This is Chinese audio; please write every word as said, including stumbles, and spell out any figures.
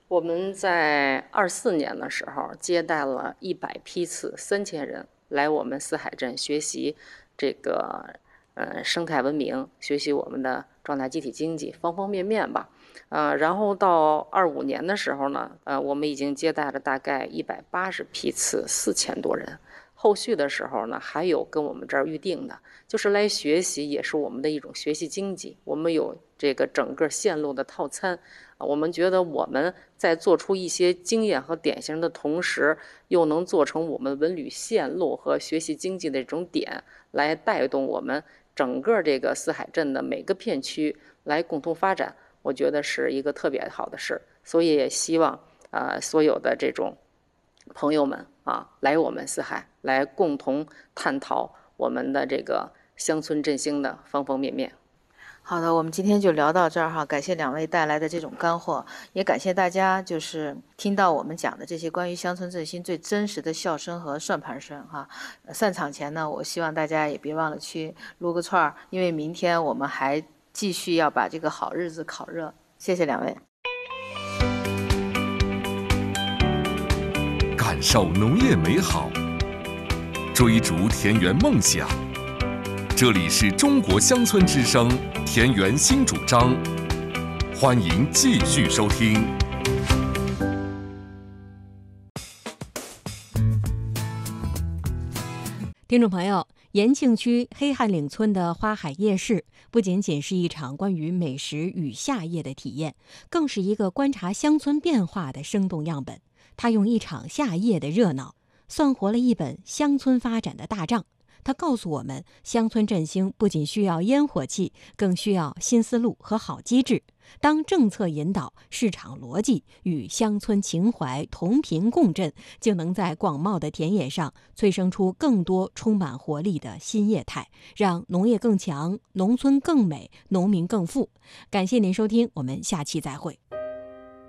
我们在二四年的时候接待了一百批次，三千人来我们四海镇学习这个呃生态文明，学习我们的状态集体经济方方面面吧。呃，然后到二五年的时候呢，呃，我们已经接待了大概一百八十批次，四千多人。后续的时候呢，还有跟我们这儿预定的，就是来学习，也是我们的一种学习经济。我们有这个整个线路的套餐。我们觉得我们在做出一些经验和典型的同时，又能做成我们文旅线路和学习经济的这种点，来带动我们整个这个四海镇的每个片区来共同发展，我觉得是一个特别好的事。所以也希望呃所有的这种朋友们啊，来我们四海来共同探讨我们的这个乡村振兴的方方面面。 好的，我们今天就聊到这儿哈，感谢两位带来的这种干货，也感谢大家就是听到我们讲的这些关于乡村振兴最真实的笑声和算盘声哈。散场前呢，我希望大家也别忘了去撸个串儿，因为明天我们还继续要把这个好日子烤热。谢谢两位。 感受农业美好，追逐田园梦想。这里是中国乡村之声田园新主张，欢迎继续收听。 听众朋友，延庆区黑汉岭村的花海夜市不仅仅是一场关于美食与夏夜的体验，更是一个观察乡村变化的生动样本。它用一场夏夜的热闹，算活了一本乡村发展的大账。它告诉我们，乡村振兴不仅需要烟火气，更需要新思路和好机制。当政策引导、市场逻辑与乡村情怀同频共振，就能在广袤的田野上催生出更多充满活力的新业态，让农业更强，农村更美，农民更富。感谢您收听，我们下期再会。